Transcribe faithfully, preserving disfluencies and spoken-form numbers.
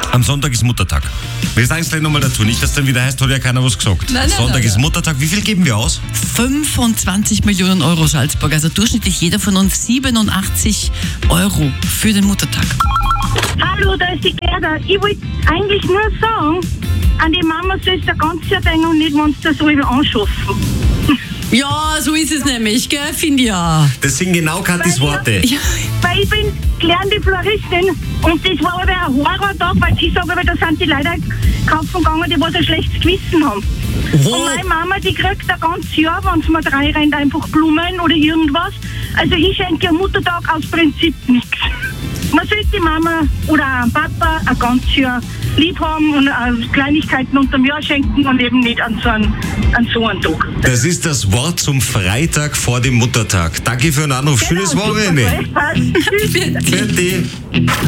Am Sonntag ist Muttertag. Wir sagen es gleich nochmal dazu, nicht, dass dann wieder heißt, hat ja keiner was gesagt. Nein, nein, Sonntag nein, ist nein. Muttertag. Wie viel geben wir aus? fünfundzwanzig Millionen Euro, Salzburg. Also durchschnittlich jeder von uns siebenundachtzig Euro für den Muttertag. Hallo, da ist die Gerda. Ich wollte eigentlich nur sagen, an die Mama sollst du ganz Jahr denken und nicht, wenn sie das so anschaffen. Ja, so ist es nämlich, gell, finde ich ja. Das sind genau Kathis Weil Worte. Ja. Weil ich bin gelernte Floristin und das war aber ein Horrortag, weil ich sage, aber da sind die Leute kaufen gegangen, die was ein schlechtes Gewissen haben. Oh. Und meine Mama, die kriegt ein ganzes Jahr, wenn sie mir drei rennt, einfach Blumen oder irgendwas. Also ich schenke am Muttertag aus Prinzip nichts. Man sollte die Mama oder auch dem Papa ein ganzes Jahr lieb haben und äh, Kleinigkeiten unterm Jahr schenken und eben nicht an so einen, an so einen Tag. Das ist das Wort zum Freitag vor dem Muttertag. Danke für den Anruf. Schönes Genau, super, Wochenende. gell? Passt. Tschüss. Für die.